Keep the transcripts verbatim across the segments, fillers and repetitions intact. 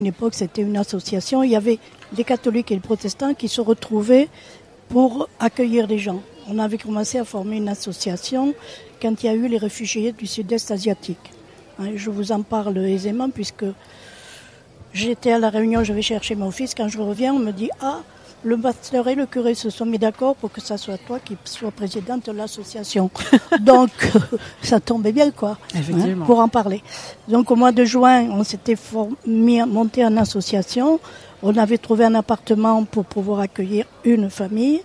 À une époque, c'était une association. Il y avait les catholiques et les protestants qui se retrouvaient pour accueillir les gens. On avait commencé à former une association quand il y a eu les réfugiés du sud-est asiatique. Je vous en parle aisément puisque j'étais à la réunion, je vais chercher mon fils. Quand je reviens, on me dit « Ah, le pasteur et le curé se sont mis d'accord pour que ça soit toi qui sois présidente de l'association. » Donc, ça tombait bien, quoi, hein, pour en parler. Donc, au mois de juin, on s'était mis, monté en association. On avait trouvé un appartement pour pouvoir accueillir une famille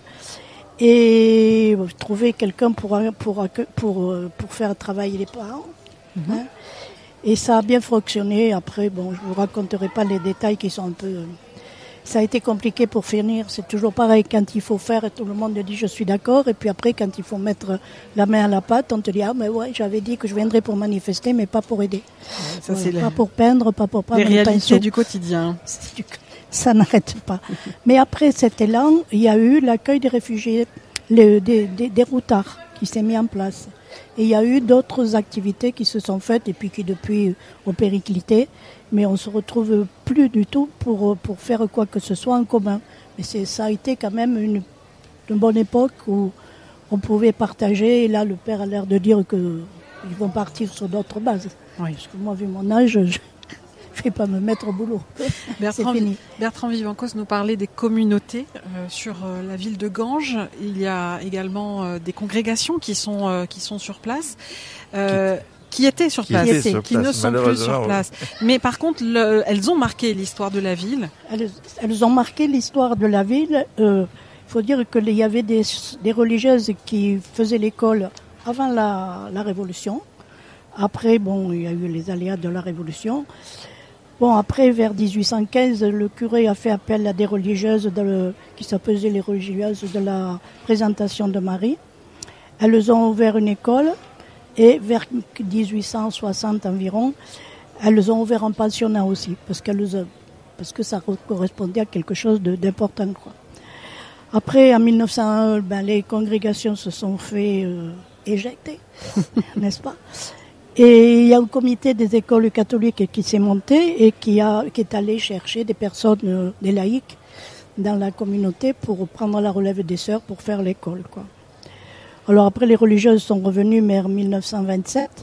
et trouver quelqu'un pour, pour, pour, pour faire travailler les parents. Mm-hmm. Hein. Et ça a bien fonctionné. Après, bon, je ne vous raconterai pas les détails qui sont un peu... Ça a été compliqué pour finir. C'est toujours pareil. Quand il faut faire, tout le monde dit je suis d'accord. Et puis après, quand il faut mettre la main à la pâte, on te dit ah mais ouais, j'avais dit que je viendrais pour manifester, mais pas pour aider. Ouais, ça, ouais, c'est pas les... pour peindre, pas pour prendre les le pinceau. Les réalités du quotidien. Du... Ça n'arrête pas. Mais après cet élan, il y a eu l'accueil des réfugiés, les, des, des, des routards qui s'est mis en place. Et il y a eu d'autres activités qui se sont faites et puis qui depuis ont périclité. Mais on ne se retrouve plus du tout pour, pour faire quoi que ce soit en commun. Mais c'est, ça a été quand même une, une bonne époque où on pouvait partager. Et là, le père a l'air de dire qu'ils vont partir sur d'autres bases. Oui. Parce que moi, vu mon âge, je ne vais pas me mettre au boulot. Bertrand, c'est fini. Bertrand Vivancos nous parlait des communautés euh, sur euh, la ville de Ganges. Il y a également euh, des congrégations qui sont, euh, qui sont sur place. Euh, Qui étaient sur qui place, étaient sur qui place, ne sont plus sur place. Ouais. Mais par contre, le, elles ont marqué l'histoire de la ville. Elles, elles ont marqué l'histoire de la ville. Il euh, faut dire qu'il y avait des, des religieuses qui faisaient l'école avant la, la Révolution. Après, bon, il y a eu les aléas de la Révolution. Bon, après, vers dix-huit cent quinze, le curé a fait appel à des religieuses de le, qui s'appelaient les religieuses de la Présentation de Marie. Elles ont ouvert une école. Et vers dix-huit cent soixante environ, elles ont ouvert un pensionnat aussi, parce, qu'elles, parce que ça correspondait à quelque chose de, d'important, quoi. Après, en mille neuf cent un, ben, les congrégations se sont fait euh, éjecter, n'est-ce pas? Et il y a un comité des écoles catholiques qui s'est monté et qui, a, qui est allé chercher des personnes, euh, des laïcs, dans la communauté pour prendre la relève des sœurs pour faire l'école, quoi. Alors après, les religieuses sont revenues vers mille neuf cent vingt-sept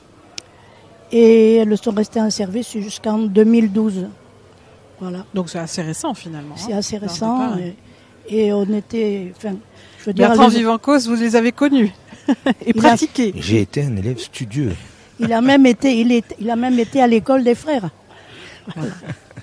et elles sont restées en service jusqu'en deux mille douze. Voilà. Donc c'est assez récent finalement. C'est hein, assez récent et, et on était... Enfin, je veux dire, Bertrand les... Vivancos, vous les avez connus et pratiqués. A... J'ai été un élève studieux. Il a même été, il est, il a même été à l'école des frères. Voilà.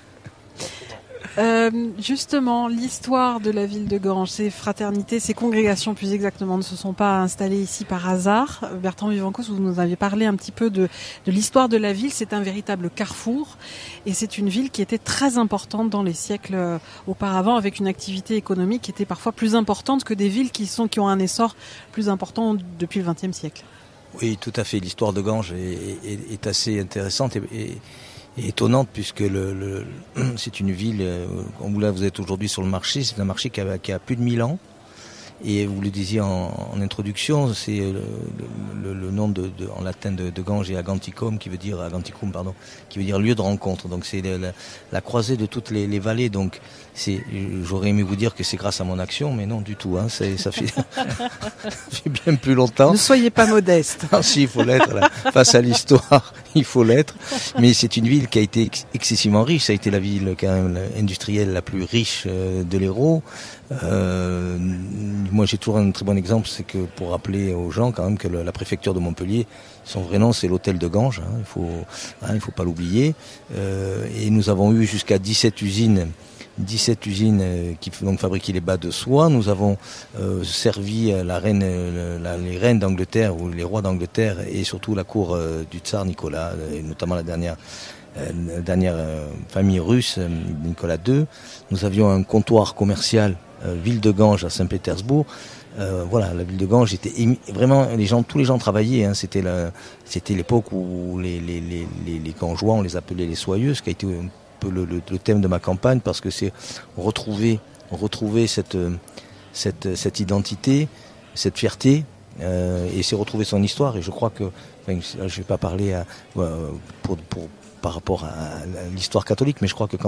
Euh, justement, l'histoire de la ville de Ganges, ces fraternités, ces congrégations plus exactement, ne se sont pas installées ici par hasard. Bertrand Vivancos, vous nous avez parlé un petit peu de, de l'histoire de la ville. C'est un véritable carrefour et c'est une ville qui était très importante dans les siècles auparavant, avec une activité économique qui était parfois plus importante que des villes qui, sont, qui ont un essor plus important depuis le vingtième siècle. Oui, tout à fait. L'histoire de Ganges est, est, est assez intéressante et, et étonnante puisque le, le, c'est une ville, comme là vous êtes aujourd'hui sur le marché, c'est un marché qui a, qui a plus de mille ans. Et vous le disiez en, en introduction, c'est le, le, le nom de, de, en latin de, de Ganges et Aganticum, qui veut dire Aganticum, pardon, qui veut dire lieu de rencontre. Donc c'est la, la croisée de toutes les, les vallées. Donc c'est, j'aurais aimé vous dire que c'est grâce à mon action, mais non du tout. Hein, c'est, ça fait, ça fait bien plus longtemps. Ne soyez pas modeste. Ah, si, il faut l'être. Là. Face à l'histoire, il faut l'être. Mais c'est une ville qui a été ex- excessivement riche. Ça a été la ville quand même industrielle la plus riche euh, de l'Hérault. Euh, moi j'ai toujours un très bon exemple, c'est que pour rappeler aux gens quand même que le, la préfecture de Montpellier, son vrai nom c'est l'hôtel de Ganges, hein, il faut, hein, il faut pas l'oublier. Euh, et nous avons eu jusqu'à dix-sept usines, dix-sept usines euh, qui donc fabriquaient les bas de soie. Nous avons euh, servi la reine, euh, la, les reines d'Angleterre ou les rois d'Angleterre et surtout la cour euh, du tsar Nicolas, et notamment la dernière. Euh, dernière euh, famille russe, euh, Nicolas deux. Nous avions un comptoir commercial euh, ville de Ganges à Saint-Pétersbourg. Euh, voilà, la ville de Ganges était émi- vraiment les gens, tous les gens travaillaient. Hein, c'était la, c'était l'époque où les les les les, les Gangeois, on les appelait les soyeux, ce qui a été un peu le, le, le thème de ma campagne parce que c'est retrouver retrouver cette cette cette identité, cette fierté. Euh, et c'est retrouver son histoire. Et je crois que, enfin, je vais pas parler à, pour pour par rapport à l'histoire catholique, mais je crois que quand